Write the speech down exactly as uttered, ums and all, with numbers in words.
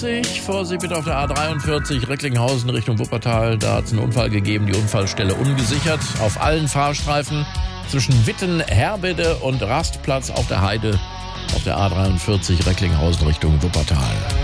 Vorsicht bitte auf der A dreiundvierzig Recklinghausen Richtung Wuppertal. Da hat es einen Unfall gegeben, die Unfallstelle ungesichert. Auf allen Fahrstreifen zwischen Witten, Herbede und Rastplatz auf der Heide auf der A dreiundvierzig Recklinghausen Richtung Wuppertal.